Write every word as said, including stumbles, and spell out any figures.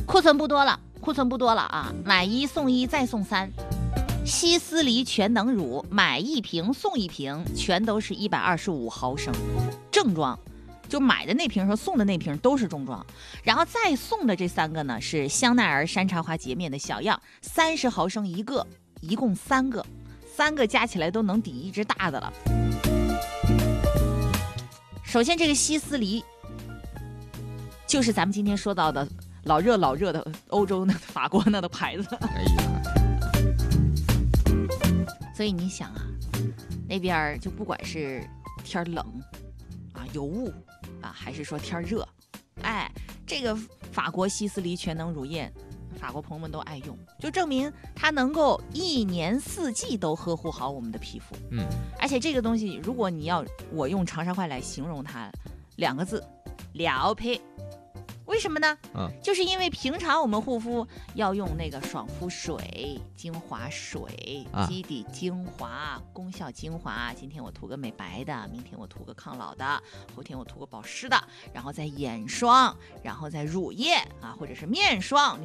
库存不多了，库存不多了啊！买一送一再送三，硒丝梨全能乳买一瓶送一瓶，全都是一百二十五毫升正装。就买的那瓶和送的那瓶都是中装，然后再送的这三个呢是香奈儿山茶花洁面的小样，三十毫升一个，一共三个，三个加起来都能抵一只大的了。首先这个硒丝梨就是咱们今天说到的老热老热的欧洲那法国那的牌子。 哎呀， 所以你想啊，那边就不管是天冷啊有雾啊，还是说天热，哎，这个法国硒丝梨全能乳液，法国朋友们都爱用，就证明它能够一年四季都呵护好我们的皮肤。 嗯， 而且这个东西，如果你要我用长沙话来形容它，两个字，撩配。为什么呢？ 嗯， 就是因为平常我们护肤要用那个爽肤水、精华水、 啊、 基底精华、功效精华。今天我涂个美白的，明天我涂个抗老的，后天我涂个保湿的，然后再眼霜，然后再乳液啊，或者是面霜。